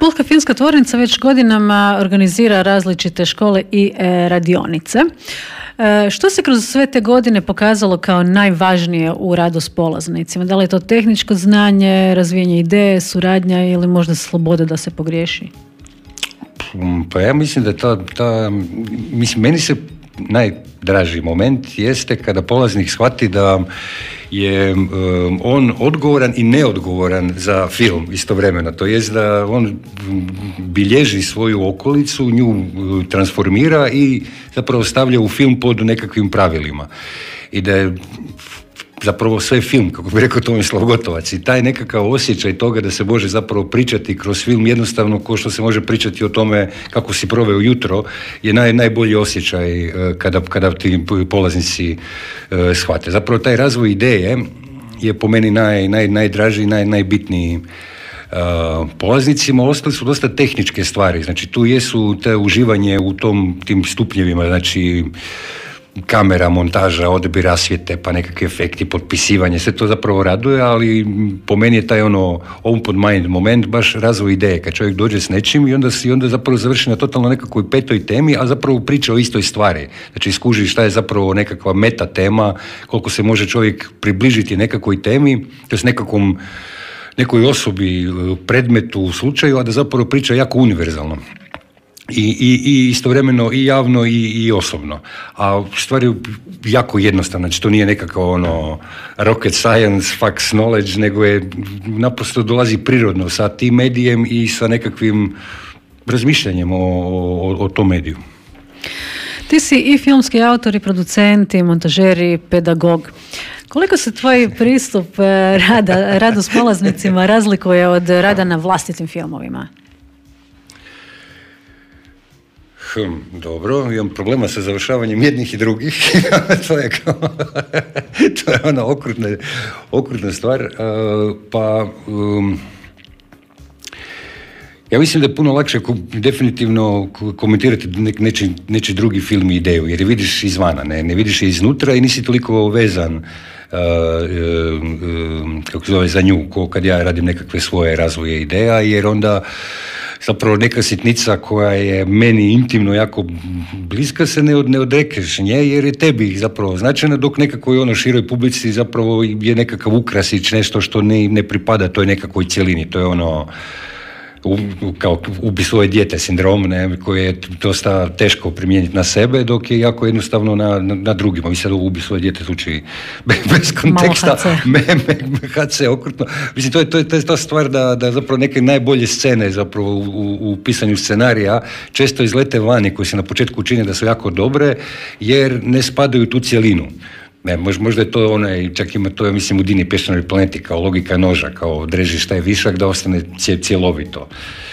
Pulska filmska tvornica već godinama organizira različite škole i radionice. Što se kroz sve te godine pokazalo kao najvažnije u radu s polaznicima? Da li je to tehničko znanje, razvijanje ideje, suradnja ili možda sloboda da se pogriješi? Pa ja mislim da meni se najdraži moment jeste kada polaznik shvati da je on odgovoran i neodgovoran za film istovremeno. To jest da on bilježi svoju okolicu, nju transformira i zapravo stavlja u film pod nekakvim pravilima. I da je zapravo sve film, kako bi rekao Tomislav Gotovac, i taj nekakav osjećaj toga da se može zapravo pričati kroz film jednostavno kao što se može pričati o tome kako si proveo jutro, je najbolji osjećaj kada ti polaznici shvate. Zapravo taj razvoj ideje je po meni najdraži i najbitniji polaznicima. Ostali su dosta tehničke stvari, znači tu jesu te uživanje u tim stupnjevima, znači kamera, montaža, odabir rasvjete, pa nekakvi efekti, potpisivanje, sve to zapravo raduje, ali po meni je taj open mind moment baš razvoj ideje, kad čovjek dođe s nečim i onda zapravo završi na totalno nekakvoj petoj temi, a zapravo priča o istoj stvari. Znači skuži šta je zapravo nekakva meta tema, koliko se može čovjek približiti nekakvoj temi, to je nekoj osobi, predmetu, slučaju, a da zapravo priča jako univerzalno. I istovremeno i javno i osobno. A stvar je jako jednostavna, znači to nije nekakav rocket science, fact knowledge, nego je naprosto dolazi prirodno sa tim medijem i sa nekakvim razmišljanjem o tom mediju. Ti si i filmski autor, i producent, i montažer, i pedagog. Koliko se tvoj pristup radu s polaznicima razlikuje od rada na vlastitim filmovima? Dobro, imam problema sa završavanjem jednih i drugih. To je okrutna stvar. Ja mislim da je puno lakše definitivno komentirati neči drugi film i ideju, jer je vidiš izvana, ne vidiš je iznutra i nisi toliko vezan kako se zove za nju, ko kad ja radim nekakve svoje razvoje ideja, jer onda zapravo neka sitnica koja je meni intimno jako bliska se ne odrekneš nje, jer je tebi zapravo značajna, dok nekakvoj široj publici zapravo je nekakav ukrasić, nešto što ne pripada toj nekakvoj cjelini. To je kao ubi svoje dijete sindrom, koji je dosta teško primijeniti na sebe, dok je jako jednostavno na drugima. Vi sad ubi svoje dijete zvuči bez konteksta. HC okrutno. Mislim, to je ta stvar da zapravo neke najbolje scene zapravo u pisanju scenarija često izlete vani, koji se na početku čine da su jako dobre, jer ne spadaju u tu cjelinu. Ne, možda je to čak ima to, ja mislim, u Dini Peščanoj planeti, kao logika noža, kao dreži šta je višak da ostane cjelovito.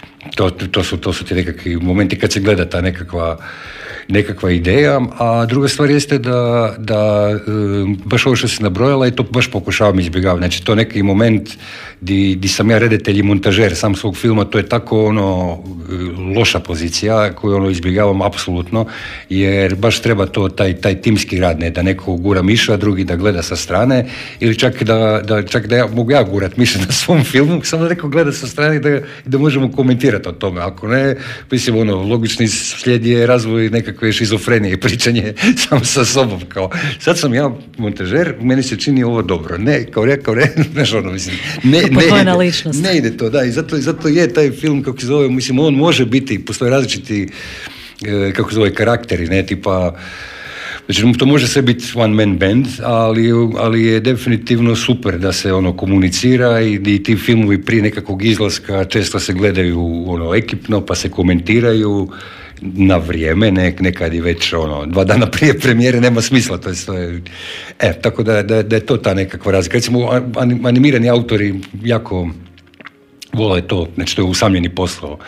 To su ti nekakvi momenti kad se gleda ta nekakva ideja, a druga stvar jeste da baš ovo što se nabrojala i to baš pokušavam izbjegavati. Znači to neki moment di sam ja redatelj i montažer sam svog filma, to je tako loša pozicija koju izbjegavam apsolutno, jer baš treba to taj timski rad, ne da neko gura miša, a drugi da gleda sa strane, ili čak da ja mogu gurat miša na svom filmu, samo da neko gleda sa strane i da možemo komentirati o tome. Ako ne, mislim, logični slijed je razvoj nekakve šizofrenije i pričanje sam sa sobom, kao sad sam ja montažer, meni se čini ovo dobro, ne, znaš mislim, ne ide to, da, i zato je taj film, kako se zove, mislim, on može biti, postoje različiti, kako se zove, karakteri, ne, tipa, znači, to može sve biti one man band, ali je definitivno super da se komunicira i ti filmovi prije nekakvog izlaska često se gledaju ekipno, pa se komentiraju na vrijeme, nekad i već 2 dana prije premijere, nema smisla, tako da je to ta nekakva razlika. Recimo, animirani autori jako vole to, znači to je usamljeni posao.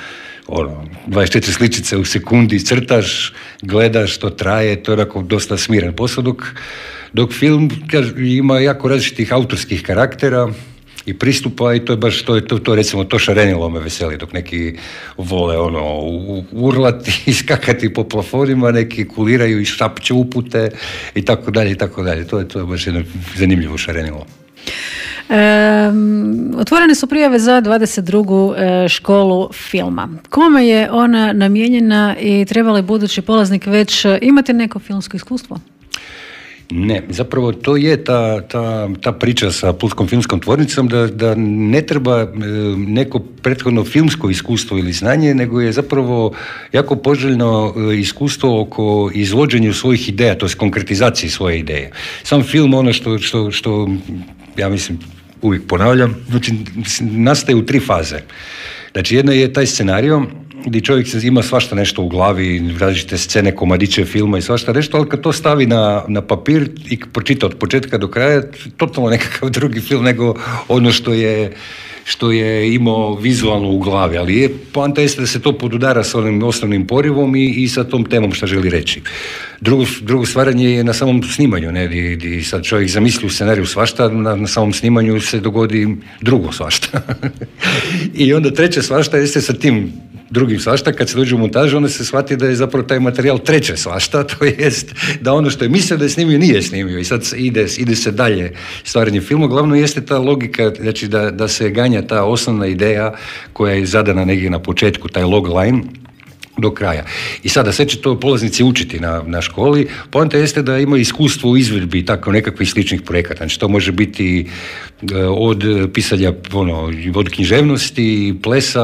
24 sličice u sekundi crtaš, gledaš, to traje, to je onako dosta smiren posao, dok film ima jako različitih autorskih karaktera i pristupa, i to je baš to recimo to šarenilo me veseli, dok neki vole urlati i skakati po plafonima, neki kuliraju i šapću upute i tako dalje. To je baš jedno zanimljivo šarenilo. Otvorene su prijave za 22. školu filma. Kome je ona namijenjena i treba li budući polaznik već imati neko filmsko iskustvo? Ne, zapravo to je ta priča sa Pulskom filmskom tvornicom da ne treba neko prethodno filmsko iskustvo ili znanje, nego je zapravo jako poželjno iskustvo oko izvođenja svojih ideja, to je konkretizacije svoje ideje. Sam film, ono što ja mislim uvijek ponavljam, znači nastaje u 3 faze. Znači jedna je taj scenario gdje čovjek ima svašta nešto u glavi, različite scene, komadiće filma i svašta nešto, ali kad to stavi na papir i pročita od početka do kraja, totalno nekakav drugi film nego ono što je imao vizualno u glavi, ali poanta jeste da se to podudara s onim osnovnim porivom i sa tom temom što želi reći. Drugo stvaranje je na samom snimanju, ne, gdje sad čovjek zamisli u scenariju svašta, na samom snimanju se dogodi drugo svašta. I onda treće svašta jeste sa tim drugim svašta, kad se dođe u montažu, onda se shvati da je zapravo taj materijal treće svašta, to jest da ono što je mislio da je snimio, nije snimio i sad ide se dalje stvaranje filma. Glavno jeste ta logika, znači da se ganja ta osnovna ideja koja je zadana negdje na početku, taj logline, do kraja. I sada sve će to polaznici učiti na školi. Poanta jeste da imaju iskustvo u izvedbi tako nekakvih sličnih projekata. Znači to može biti od pisanja od književnosti, plesa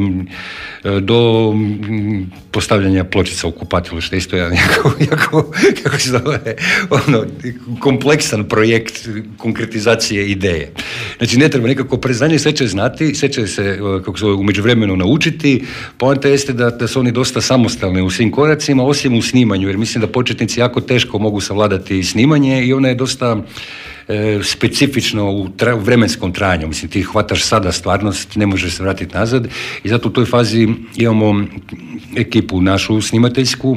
do postavljanja pločica u kupatilu, što je isto jedan jako kako se zove, kompleksan projekt konkretizacije ideje. Znači ne treba nekako preznanje, sve će znati, sve će se u međuvremenu naučiti. Poanta jeste da su oni dosta samostalni u svim koracima, osim u snimanju, jer mislim da početnici jako teško mogu savladati snimanje i ona je dosta specifično u vremenskom trajanju. Mislim, ti hvataš sada stvarnost, ne možeš se vratiti nazad i zato u toj fazi imamo ekipu našu snimateljsku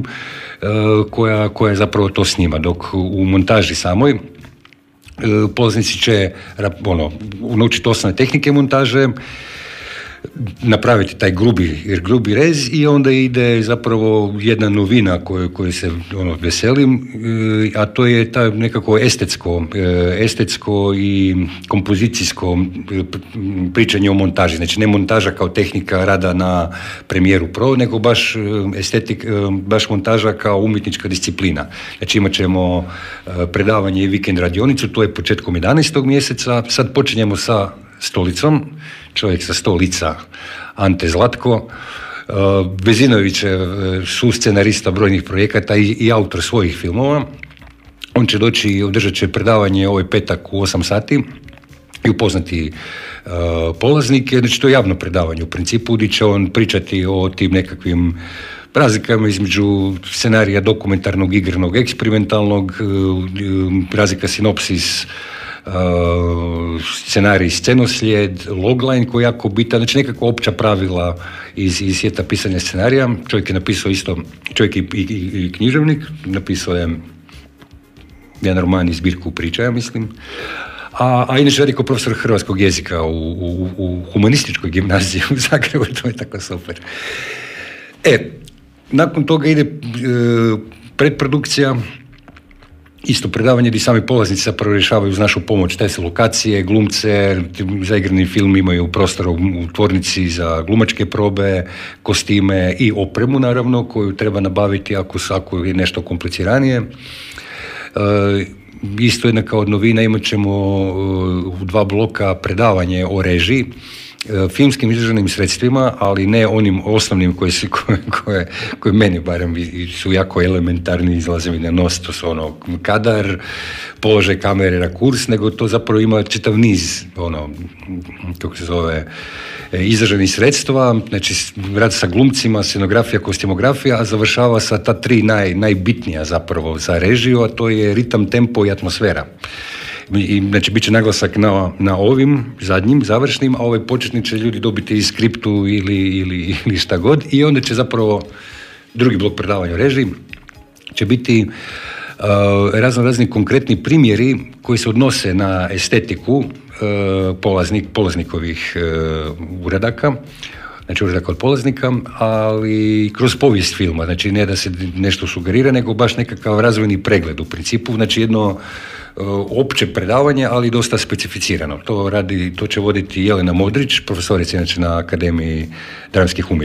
koja zapravo to snima, dok u montaži samoj polaznici će naučiti osnovne tehnike montaže, napraviti taj grubi rez i onda ide zapravo jedna novina koju se veselim, a to je ta nekako estetsko i kompozicijsko pričanje o montaži. Znači ne montaža kao tehnika rada na Premieru Pro, nego baš montaža kao umjetnička disciplina. Znači imat ćemo predavanje i vikend radionicu, to je početkom 11. mjeseca, sad počinjemo sa Stolicom, čovjek sa 100 lica, Ante Zlatko. Vezinović je suscenarista brojnih projekata i autor svojih filmova. On će doći i održat će predavanje ovaj petak u 8 sati i upoznati polaznike. Znači to je javno predavanje u principu, gdje će on pričati o tim nekakvim razlikama između scenarija dokumentarnog, igranog, eksperimentalnog, razlika sinopsis, scenarij, scenoslijed, logline koji je jako bitan, znači nekako opća pravila iz svijeta pisanja scenarija. Čovjek je napisao isto, čovjek i književnik, napisao je jedan roman i zbirku priča, ja mislim. A inače radi kao profesor hrvatskog jezika u humanističkoj gimnaziji u Zagrebu, to je tako super. Nakon toga ide predprodukcija, isto predavanje gdje sami polaznici zapravo rješavaju uz našu pomoć te se lokacije, glumce, zaigrani film imaju prostor u tvornici za glumačke probe, kostime i opremu naravno koju treba nabaviti ako je nešto kompliciranije. Isto jedna kao novina, imat ćemo u 2 bloka predavanje o režiji, filmskim izraženim sredstvima, ali ne onim osnovnim koje meni barem su jako elementarni, izlaze mi na nos, to su kadar, položaj kamere na kurs, nego to zapravo ima čitav niz kako se zove, izraženih sredstva, znači rad sa glumcima, scenografija, kostimografija, a završava sa ta 3 najbitnija zapravo za režiju, a to je ritam, tempo i atmosfera. I, znači, bit će naglasak na ovim zadnjim, završnim, a ovaj početni će ljudi dobiti i skriptu ili šta god, i onda će zapravo drugi blok predavanja o režiji će biti razni konkretni primjeri koji se odnose na estetiku polaznikovih uradaka, znači uradaka od polaznika, ali kroz povijest filma, znači ne da se nešto sugerira, nego baš nekakav razvojni pregled u principu, znači jedno opće predavanje, ali dosta specificirano. To će voditi Jelena Modrić, profesorica inače na Akademiji dramskih umjetnosti